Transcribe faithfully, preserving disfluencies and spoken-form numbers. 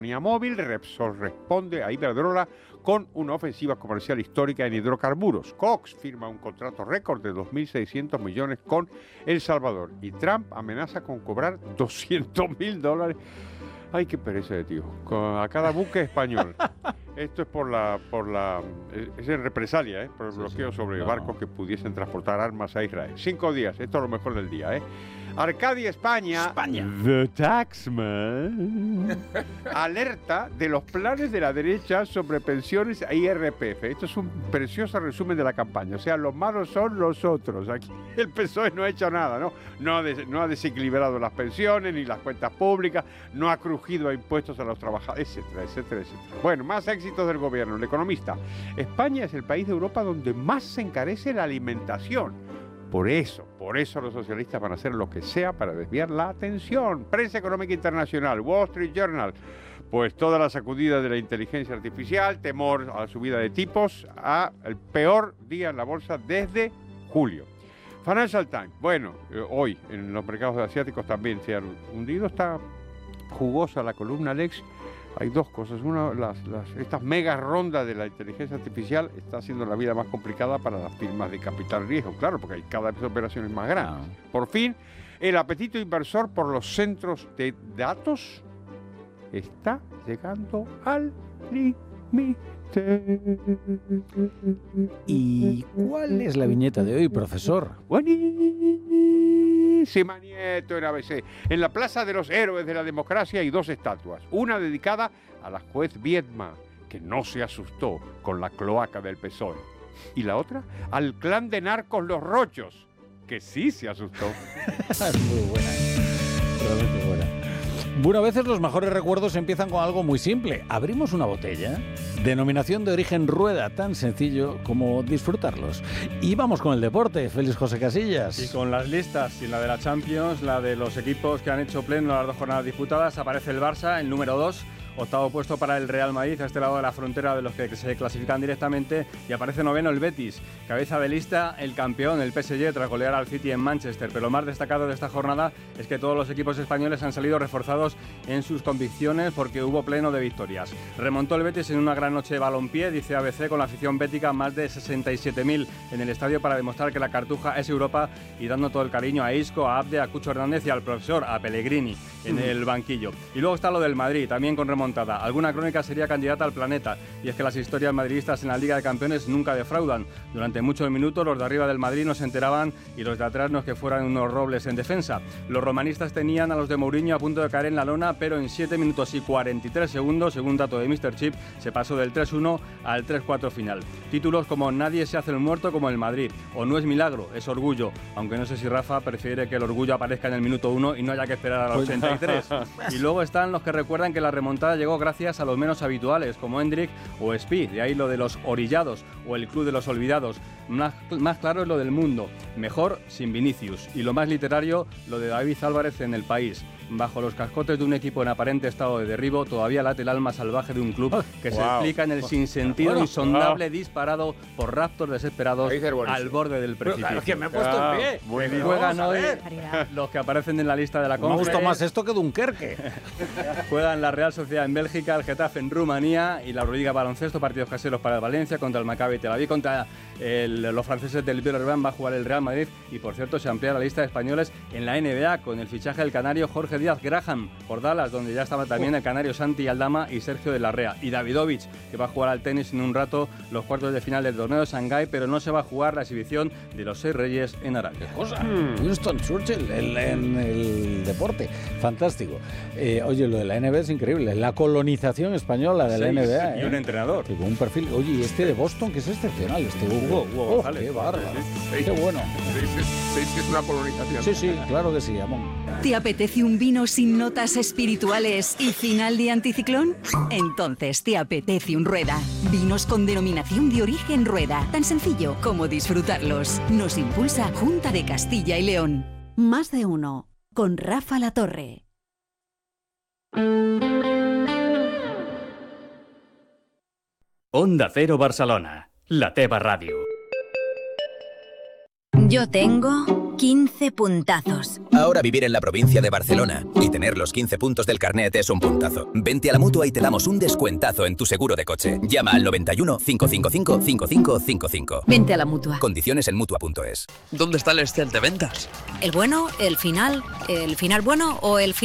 móvil, Repsol responde a Iberdrola con una ofensiva comercial histórica en hidrocarburos. Cox firma un contrato récord de dos mil seiscientos millones con El Salvador y Trump amenaza con cobrar doscientos mil dólares. Ay, qué pereza de tío. A cada buque español. Esto es por la, por la, es en represalia, ¿eh? Por el sí, bloqueo sí. sobre no. barcos que pudiesen transportar armas a Israel. Cinco días, esto es lo mejor del día, ¿eh? Arcadia, España. España. The Taxman. Alerta de los planes de la derecha sobre pensiones e I R P F. Esto es un precioso resumen de la campaña. O sea, los malos son los otros. Aquí el P S O E no ha hecho nada, ¿no? No ha, des, no ha desequilibrado las pensiones ni las cuentas públicas, no ha crujido a impuestos a los trabajadores, etcétera, etcétera, etcétera. Bueno, más éxitos del gobierno. El Economista. España es el país de Europa donde más se encarece la alimentación. Por eso, por eso los socialistas van a hacer lo que sea para desviar la atención. Prensa Económica Internacional, Wall Street Journal, pues toda la sacudida de la inteligencia artificial, temor a la subida de tipos, a el peor día en la bolsa desde julio. Financial Times, bueno, eh, hoy en los mercados asiáticos también se han hundido, está jugosa la columna, Alex. Hay dos cosas. Una, las, las, estas mega rondas de la inteligencia artificial está haciendo la vida más complicada para las firmas de capital riesgo, claro, porque hay cada vez operaciones más grandes. No. Por fin, el apetito inversor por los centros de datos está llegando al límite. ¿Y cuál es la viñeta de hoy, profesor? Buenísima, Nieto, en A B C. En la Plaza de los Héroes de la Democracia hay dos estatuas. Una dedicada a la juez Viedma, que no se asustó con la cloaca del P S O E. Y la otra, al clan de narcos Los Rochos, que sí se asustó. Es muy buena, realmente buena. Bueno, a veces los mejores recuerdos empiezan con algo muy simple. Abrimos una botella, denominación de origen Rueda, tan sencillo como disfrutarlos. Y vamos con el deporte, Félix José Casillas. Y con las listas, y la de la Champions, la de los equipos que han hecho pleno las dos jornadas disputadas, aparece el Barça, el número dos. Octavo puesto para el Real Madrid, a este lado de la frontera de los que se clasifican directamente, y aparece noveno el Betis. Cabeza de lista el campeón, el P S G, tras golear al City en Manchester. Pero lo más destacado de esta jornada es que todos los equipos españoles han salido reforzados en sus convicciones porque hubo pleno de victorias. Remontó el Betis en una gran noche de balompié, dice A B C, con la afición bética, más de sesenta y siete mil en el estadio para demostrar que la Cartuja es Europa y dando todo el cariño a Isco, a Abde, a Cucho Hernández y al profesor, a Pellegrini en el banquillo. Y luego está lo del Madrid, también con remontada. Alguna crónica sería candidata al planeta, y es que las historias madridistas en la Liga de Campeones nunca defraudan. Durante muchos minutos los de arriba del Madrid no se enteraban y los de atrás no es que fueran unos robles en defensa. Los romanistas tenían a los de Mourinho a punto de caer en la lona, pero en siete minutos y cuarenta y tres segundos, según dato de míster Chip, se pasó del tres uno al tres cuatro final. Títulos como Nadie se hace el muerto como el Madrid, o No es milagro, es orgullo, aunque no sé si Rafa prefiere que el orgullo aparezca en el minuto uno y no haya que esperar al ochenta y tres. Y luego están los que recuerdan que la remontada llegó gracias a los menos habituales, como Hendrik o Spi, de ahí lo de los orillados, o el club de los olvidados. Más, más claro es lo del Mundo, mejor sin Vinicius. Y lo más literario, lo de David Álvarez en El País. Bajo los cascotes de un equipo en aparente estado de derribo, todavía late el alma salvaje de un club que wow. se explica en el sinsentido bueno, insondable wow. disparado por raptos desesperados al borde del precipicio. Que me he puesto ah, en pie. Bueno, juegan hoy los que aparecen en la lista de la Conference. Me gusta más esto que Dunkerque. Juegan la Real Sociedad en Bélgica, el Getafe en Rumanía y la Euroliga baloncesto, partidos caseros para el Valencia contra el Maccabi Tel Aviv, contra el, los franceses del Villarreal va a jugar el Real Madrid y por cierto se amplía la lista de españoles en la N B A con el fichaje del canario Jorge Díaz Graham por Dallas, donde ya estaba también el canario Santi Aldama y Sergio de la Rea, y Davidovich, que va a jugar al tenis en un rato los cuartos de final del torneo de Shanghái, pero no se va a jugar la exhibición de los seis reyes en Arabia. ¿Qué cosa? Mm. Winston Churchill en, en el deporte, fantástico. Eh, oye, lo de la N B A es increíble, la colonización española de la N B A. Y ¿eh? un entrenador. Con un perfil, oye, y este de Boston, que es excepcional, este Hugo. Hugo, oh, qué bárbaro. Sí, qué bueno. Sí, sí, es una colonización. Sí, sí, claro que sí, Amón. ¿Te apetece un vino sin notas espirituales y final de anticiclón? Entonces te apetece un Rueda. Vinos con denominación de origen Rueda. Tan sencillo como disfrutarlos. Nos impulsa Junta de Castilla y León. Más de uno. Con Rafa Latorre. Onda Cero Barcelona. La Teva Radio. Yo tengo quince puntazos. Ahora vivir en la provincia de Barcelona y tener los quince puntos del carnet es un puntazo. Vente a la Mutua y te damos un descuentazo en tu seguro de coche. Llama al noventa y uno, cinco cinco cinco, cinco cinco cinco cinco. Vente a la Mutua. Condiciones en Mutua punto es. ¿Dónde está el Excel de ventas? ¿El bueno, el final, el final bueno o el final?